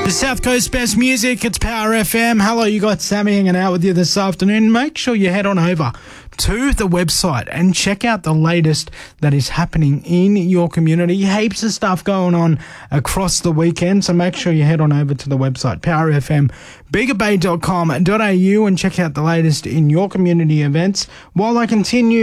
The South Coast best music, it's Power FM. Hello, you got Sammy hanging out with you this afternoon. Make sure you head on over to the website and check out the latest that is happening in your community. Heaps of stuff going on across the weekend, so make sure you head on over to the website, powerfmbigabay.com.au, and check out the latest in your community events. While I continue